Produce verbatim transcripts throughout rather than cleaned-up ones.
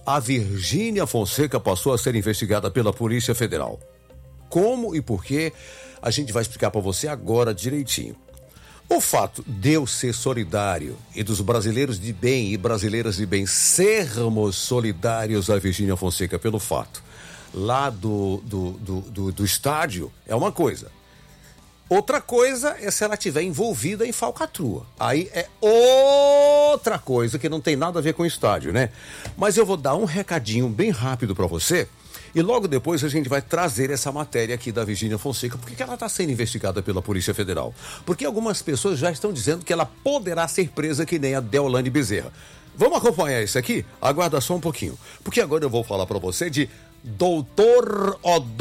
a Virgínia Fonseca passou a ser investigada pela Polícia Federal. Como e por quê, a gente vai explicar para você agora direitinho. O fato de eu ser solidário e dos brasileiros de bem e brasileiras de bem sermos solidários à Virgínia Fonseca pelo fato lá do, do, do, do, do estádio é uma coisa. Outra coisa é se ela estiver envolvida em falcatrua. Aí é outra coisa que não tem nada a ver com o estádio, né? Mas eu vou dar um recadinho bem rápido para você e logo depois a gente vai trazer essa matéria aqui da Virgínia Fonseca. Por que ela está sendo investigada pela Polícia Federal? Porque algumas pessoas já estão dizendo que ela poderá ser presa que nem a Deolane Bezerra. Vamos acompanhar isso aqui? Aguarda só um pouquinho. Porque agora eu vou falar para você de Doutor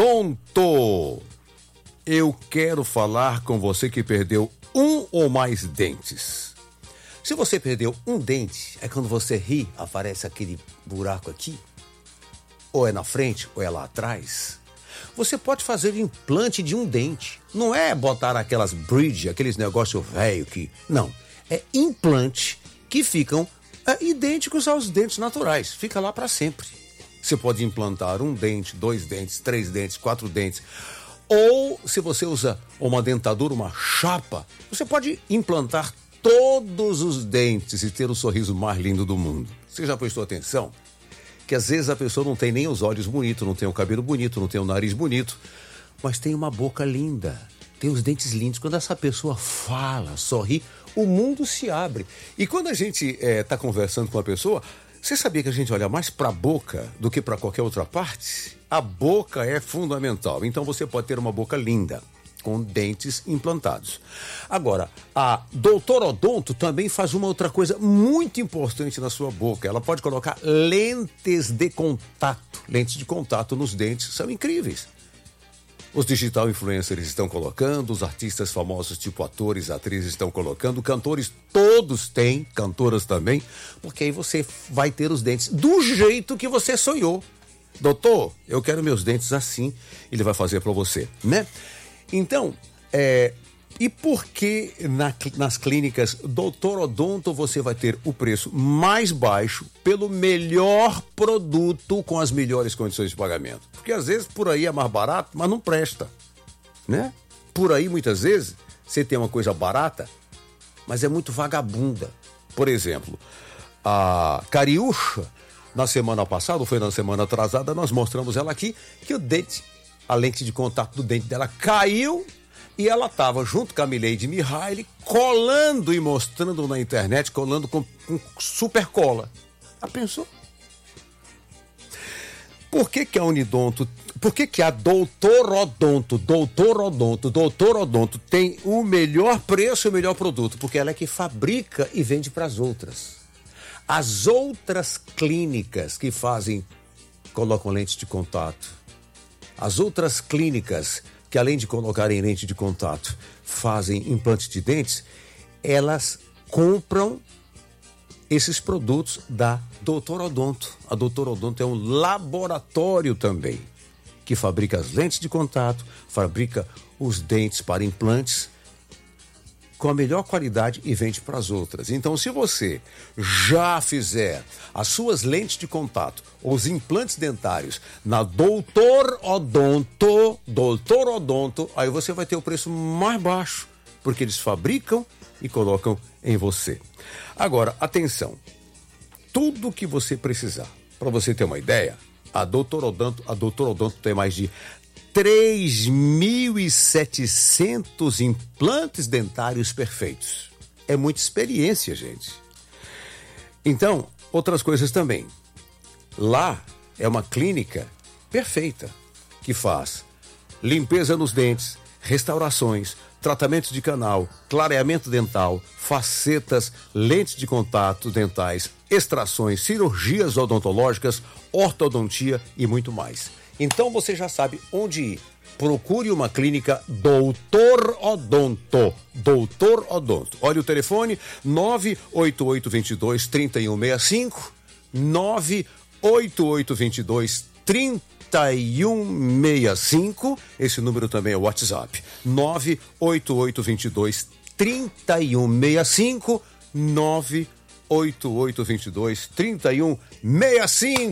Odonto. Eu quero falar com você que perdeu um ou mais dentes. Se você perdeu um dente, é quando você ri, aparece aquele buraco aqui. Ou é na frente, ou é lá atrás. Você pode fazer implante de um dente. Não é botar aquelas bridge, aqueles negócios velho que... Não, é implante que ficam é, idênticos aos dentes naturais. Fica lá para sempre. Você pode implantar um dente, dois dentes, três dentes, quatro dentes. Ou, se você usa uma dentadura, uma chapa, você pode implantar todos os dentes e ter o sorriso mais lindo do mundo. Você já prestou atenção? Que às vezes a pessoa não tem nem os olhos bonitos, não tem o cabelo bonito, não tem o nariz bonito, mas tem uma boca linda, tem os dentes lindos. Quando essa pessoa fala, sorri, o mundo se abre. E quando a gente está é, conversando com a pessoa, você sabia que a gente olha mais para a boca do que para qualquer outra parte? A boca é fundamental. Então você pode ter uma boca linda, com dentes implantados. Agora, a Doutor Odonto também faz uma outra coisa muito importante na sua boca. Ela pode colocar lentes de contato. Lentes de contato nos dentes são incríveis. Os digital influencers estão colocando, os artistas famosos, tipo atores, atrizes, estão colocando, cantores todos têm, cantoras também, porque aí você vai ter os dentes do jeito que você sonhou. Doutor, eu quero meus dentes assim. Ele vai fazer para você, né? Então, é, e por que na, nas clínicas Doutor Odonto você vai ter o preço mais baixo pelo melhor produto com as melhores condições de pagamento? Porque às vezes por aí é mais barato, mas não presta, né? Por aí muitas vezes você tem uma coisa barata, mas é muito vagabunda. Por exemplo, a Cariúcha, na semana passada, ou foi na semana atrasada, nós mostramos ela aqui, que o dente... A lente de contato do dente dela caiu e ela estava junto com a Mileide Mihaly colando e mostrando na internet, colando com, com super cola. Já pensou? Por que que a Unidonto, por que que a Doutor Odonto, Doutor Odonto, Doutor Odonto tem o melhor preço e o melhor produto? Porque ela é que fabrica e vende para as outras. As outras clínicas que fazem, colocam lente de contato, as outras clínicas que, além de colocarem lente de contato, fazem implante de dentes, elas compram esses produtos da Doutor Odonto. A Doutor Odonto é um laboratório também, que fabrica as lentes de contato, fabrica os dentes para implantes, com a melhor qualidade e vende para as outras. Então, se você já fizer as suas lentes de contato ou os implantes dentários na Doutor Odonto, Doutor Odonto, aí você vai ter o preço mais baixo, porque eles fabricam e colocam em você. Agora, atenção, tudo que você precisar, para você ter uma ideia, a Doutor Odonto, a Doutor Odonto tem mais de três mil e setecentos implantes dentários perfeitos. É muita experiência, gente. Então, outras coisas também. Lá é uma clínica perfeita, que faz limpeza nos dentes, restaurações, tratamentos de canal, clareamento dental, facetas, lentes de contato dentais, extrações, cirurgias odontológicas, ortodontia e muito mais. Então você já sabe onde ir. Procure uma clínica Doutor Odonto. Doutor Odonto. Olha o telefone, nove oito oito dois dois, três um seis cinco, nove oito oito dois dois, três um seis cinco. Esse número também é o WhatsApp. nove oito oito dois dois, três um seis cinco, nove oito oito dois dois, três um seis cinco.